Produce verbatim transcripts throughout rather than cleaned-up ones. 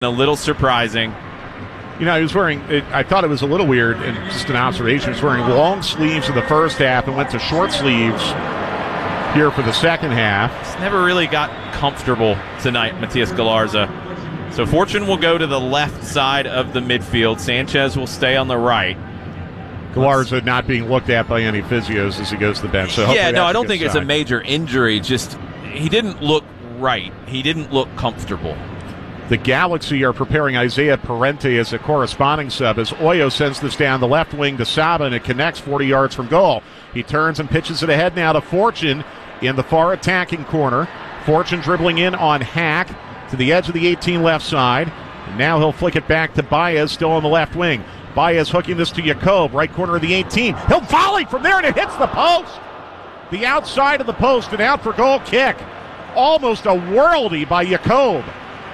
A little surprising. You know, he was wearing, it, I thought it was a little weird, and just an observation, he was wearing long sleeves in the first half and went to short sleeves here for the second half. He's never really got comfortable tonight, Matias Galarza. So Fortune will go to the left side of the midfield. Sanchez will stay on the right. Galarza not being looked at by any physios as he goes to the bench. So yeah, no, I don't think sign. It's a major injury. Just he didn't look right. He didn't look comfortable. The Galaxy are preparing Isaiah Parente as a corresponding sub as Oyo sends this down the left wing to Saba, and it connects forty yards from goal. He turns and pitches it ahead now to Fortune in the far attacking corner. Fortune dribbling in on Hack to the edge of the eighteen left side. And now he'll flick it back to Baez, still on the left wing. Baez hooking this to Jacob, right corner of the eighteen. He'll volley from there, and it hits the post. The outside of the post, and out for goal kick. Almost a worldie by Jacob.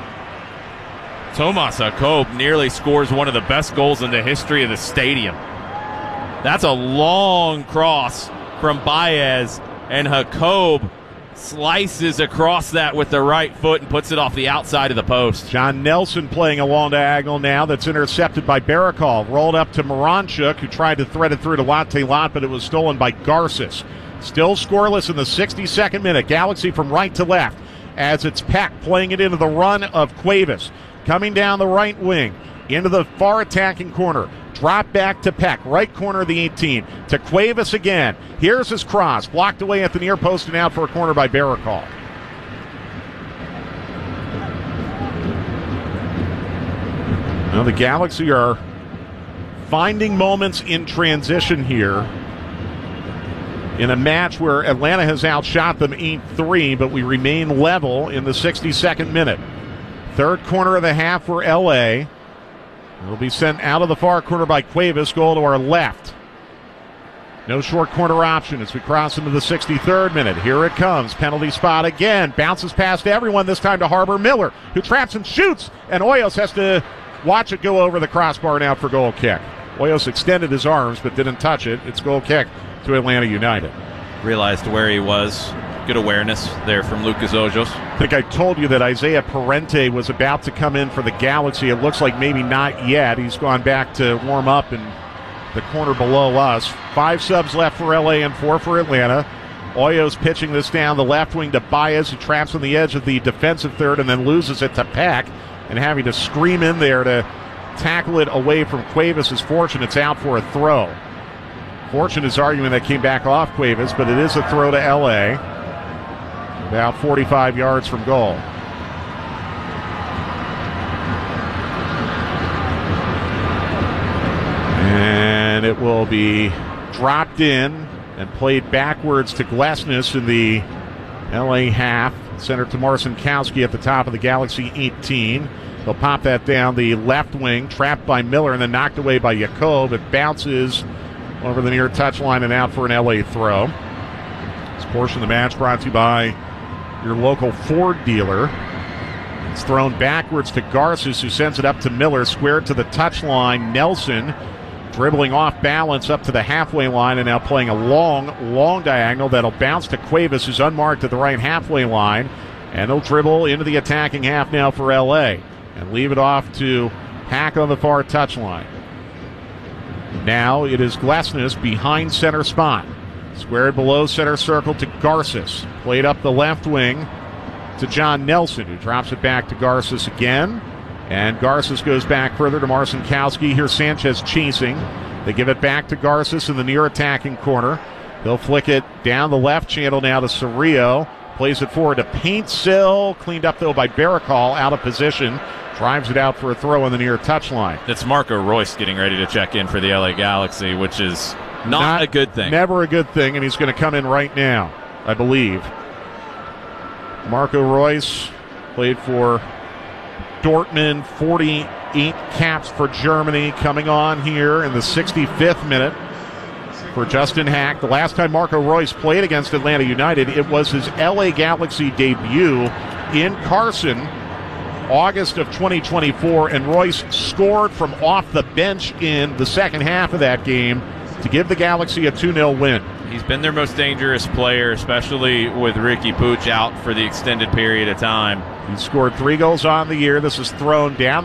Tomas Jacob nearly scores one of the best goals in the history of the stadium. That's a long cross from Baez, and Jacob slices across that with the right foot and puts it off the outside of the post. John Nelson playing a long diagonal now that's intercepted by Barakal. Rolled up to Moranchuk, who tried to thread it through to Latte Lot, but it was stolen by Garces. Still scoreless in the sixty-second minute. Galaxy from right to left as it's Peck playing it into the run of Cuevas. Coming down the right wing into the far attacking corner. Drop back to Peck, right corner of the eighteen. To Cuevas again. Here's his cross. Blocked away at the near post and out for a corner by Barakal. Now the Galaxy are finding moments in transition here in a match where Atlanta has outshot them eight three, but we remain level in the sixty-second minute. Third corner of the half for L A. It'll be sent out of the far corner by Cuevas. Goal to our left. No short corner option as we cross into the sixty-third minute. Here it comes. Penalty spot again. Bounces past everyone, this time to Harbor Miller, who traps and shoots. And Hoyos has to watch it go over the crossbar and out for goal kick. Hoyos extended his arms but didn't touch it. It's goal kick to Atlanta United. Realized where he was. Good awareness there from Lucas Ojos. I think I told you that Isaiah Parente was about to come in for the Galaxy. It looks like maybe not yet. He's gone back to warm up in the corner below us. Five subs left for L A and four for Atlanta. Hoyos pitching this down the left wing to Baez, who traps on the edge of the defensive third and then loses it to Peck, and having to scream in there to tackle it away from Cuevas is Fortune. It's out for a throw. Fortune is arguing that came back off Cuevas, but it is a throw to L A. About forty-five yards from goal. And it will be dropped in and played backwards to Glesnes in the L A half. Centered to Marcinkowski at the top of the Galaxy eighteen. They'll pop that down the left wing, trapped by Miller, and then knocked away by Jacob. It bounces over the near touchline and out for an L A throw. This portion of the match brought to you by your local Ford dealer. It's thrown backwards to Garces, who sends it up to Miller, squared to the touchline. Nelson dribbling off balance up to the halfway line, and now playing a long, long diagonal that'll bounce to Cuevas, who's unmarked at the right halfway line, and he'll dribble into the attacking half now for L A and leave it off to Hack on the far touchline. Now it is Glesnes behind center spot. Squared below center circle to Garces. Played up the left wing to John Nelson, who drops it back to Garces again. And Garces goes back further to Marcinkowski. Here's Sanchez chasing. They give it back to Garces in the near attacking corner. He'll flick it down the left channel now to Cerrillo. Plays it forward to Paintsill. Cleaned up, though, by Barakal, out of position. Drives it out for a throw on the near touchline. It's Marco Royce getting ready to check in for the L A Galaxy, which is not, not a good thing. Never a good thing, and he's going to come in right now, I believe. Marco Royce played for Dortmund, forty-eight caps for Germany, coming on here in the sixty-fifth minute for Justin Hack. The last time Marco Royce played against Atlanta United, it was his L A Galaxy debut in Carson, August of twenty twenty-four, and Royce scored from off the bench in the second half of that game to give the Galaxy a two nil win. He's been their most dangerous player, especially with Ricky Pooch out for the extended period of time. He scored three goals on the year. This is thrown down.